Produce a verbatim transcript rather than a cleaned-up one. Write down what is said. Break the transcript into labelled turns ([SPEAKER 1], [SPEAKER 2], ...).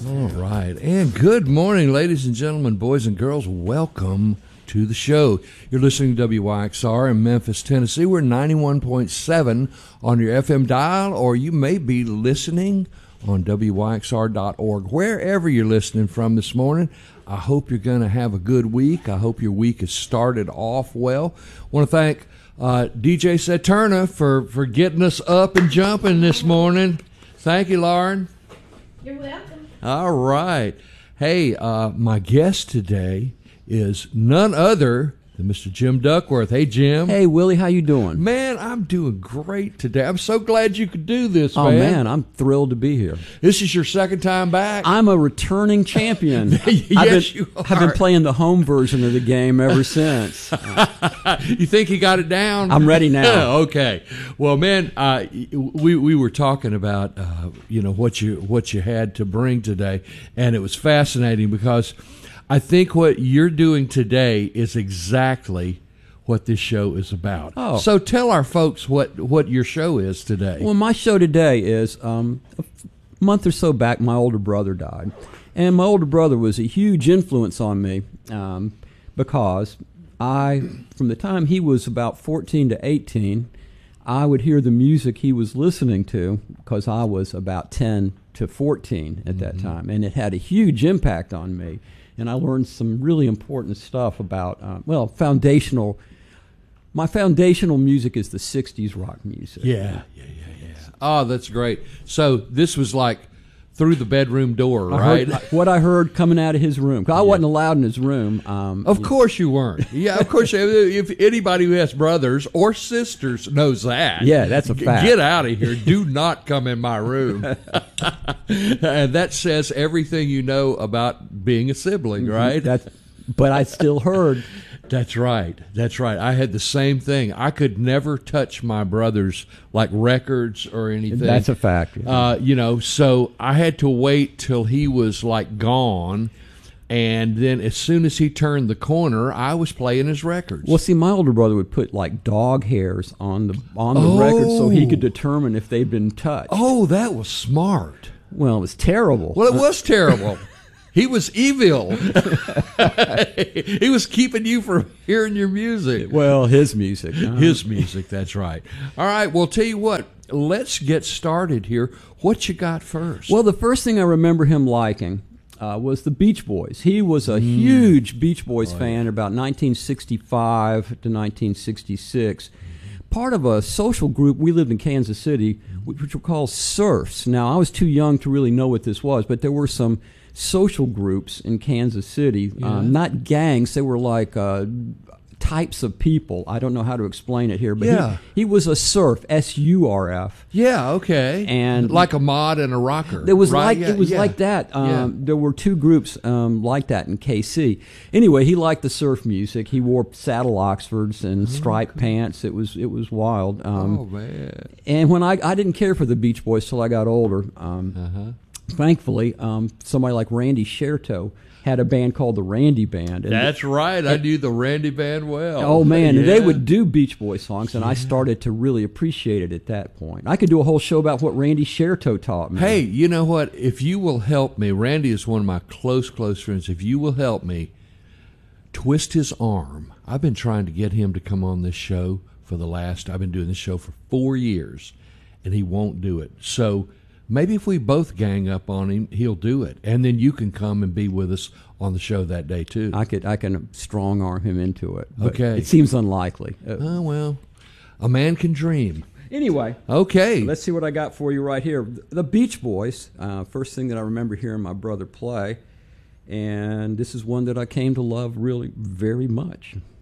[SPEAKER 1] All right. And good morning, ladies and gentlemen, boys and girls. Welcome to the show. You're listening to W Y X R in Memphis, Tennessee. We're ninety-one point seven on your F M dial, or you may be listening on W Y X R dot org. Wherever you're listening from this morning, I hope you're going to have a good week. I hope your week has started off well. I want to thank uh, D J Saturna for, for getting us up and jumping this morning. Thank you, Lauren.
[SPEAKER 2] You're welcome.
[SPEAKER 1] All right. Hey, uh, my guest today is none other than Mister Jim Duckworth. Hey, Jim.
[SPEAKER 3] Hey, Willie, how you doing?
[SPEAKER 1] Man, I'm doing great today. I'm so glad you could do this,
[SPEAKER 3] oh,
[SPEAKER 1] man.
[SPEAKER 3] Oh, man, I'm thrilled to be here.
[SPEAKER 1] This is your second time back?
[SPEAKER 3] I'm a returning champion.
[SPEAKER 1] yes,
[SPEAKER 3] I've been,
[SPEAKER 1] you are.
[SPEAKER 3] I've been playing the home version of the game ever since.
[SPEAKER 1] You think you got it down?
[SPEAKER 3] I'm ready now.
[SPEAKER 1] Okay. Well, man, uh, we we were talking about uh, you know what you what you had to bring today, and it was fascinating because I think what you're doing today is exactly what this show is about.
[SPEAKER 3] Oh.
[SPEAKER 1] So tell our folks what, what your show is today.
[SPEAKER 3] Well, my show today is um, a month or so back, my older brother died. And my older brother was a huge influence on me um, because I, from the time he was about fourteen to eighteen, I would hear the music he was listening to because I was about ten to fourteen at that mm-hmm. time. And it had a huge impact on me. And I learned some really important stuff about, uh, well, foundational. My foundational music is the sixties rock music.
[SPEAKER 1] Yeah, yeah, yeah, yeah. Oh, that's great. So this was like through the bedroom door,
[SPEAKER 3] I
[SPEAKER 1] right?
[SPEAKER 3] Heard, what I heard coming out of his room. 'Cause I yeah. wasn't allowed in his room. Um,
[SPEAKER 1] of course you weren't. Yeah, of course. If anybody who has brothers or sisters knows that.
[SPEAKER 3] Yeah, that's a fact.
[SPEAKER 1] Get out of here. Do not come in my room. And that says everything you know about being a sibling, right?
[SPEAKER 3] That's, but I still heard.
[SPEAKER 1] That's right. That's right. I had the same thing. I could never touch my brother's like records or anything.
[SPEAKER 3] That's a fact. Yeah.
[SPEAKER 1] Uh, you know, so I had to wait till he was like gone, and then as soon as he turned the corner, I was playing his records.
[SPEAKER 3] Well, see, my older brother would put like dog hairs on the on the oh. record so he could determine if they'd been touched.
[SPEAKER 1] Oh, that was smart.
[SPEAKER 3] Well, it was terrible.
[SPEAKER 1] Well, it was terrible. He was evil. He was keeping you from hearing your music.
[SPEAKER 3] Well, his music. Uh-huh.
[SPEAKER 1] His music, that's right. All right, well, tell you what, let's get started here. What you got first?
[SPEAKER 3] Well, the first thing I remember him liking uh, was the Beach Boys. He was a mm. huge Beach Boys Boy. fan about nineteen sixty-five to nineteen sixty-six. Part of a social group, we lived in Kansas City, which were called Surfs. Now, I was too young to really know what this was, but there were some social groups in Kansas City, yeah. um, not gangs. They were like uh, types of people. I don't know how to explain it here, but
[SPEAKER 1] yeah.
[SPEAKER 3] he, he was a surf, S U R F.
[SPEAKER 1] Yeah, okay.
[SPEAKER 3] And
[SPEAKER 1] like a mod and a rocker.
[SPEAKER 3] It was
[SPEAKER 1] right?
[SPEAKER 3] like
[SPEAKER 1] yeah,
[SPEAKER 3] it was
[SPEAKER 1] yeah.
[SPEAKER 3] like that. Um,
[SPEAKER 1] yeah.
[SPEAKER 3] There were two groups um, like that in K C. Anyway, he liked the surf music. He wore saddle Oxfords and striped oh, pants. It was it was wild. Um,
[SPEAKER 1] oh man!
[SPEAKER 3] And when I I didn't care for the Beach Boys till I got older. Um, uh-huh. Thankfully, um, somebody like Randy Sherto had a band called the Randy Band. And
[SPEAKER 1] That's right. I knew the Randy Band well.
[SPEAKER 3] Oh, man. Yeah. And they would do Beach Boy songs, and yeah. I started to really appreciate it at that point. I could do a whole show about what Randy Sherto taught me.
[SPEAKER 1] Hey, you know what? If you will help me, Randy is one of my close, close friends. If you will help me twist his arm, I've been trying to get him to come on this show for the last, I've been doing this show for four years, and he won't do it. So maybe if we both gang up on him, he'll do it, and then you can come and be with us on the show that day too.
[SPEAKER 3] I could, I can strong arm him into it. But
[SPEAKER 1] okay,
[SPEAKER 3] it seems unlikely.
[SPEAKER 1] Oh well, a man can dream.
[SPEAKER 3] Anyway,
[SPEAKER 1] okay,
[SPEAKER 3] let's see what I got for you right here. The Beach Boys. Uh, first thing that I remember hearing my brother play, and this is one that I came to love really very much.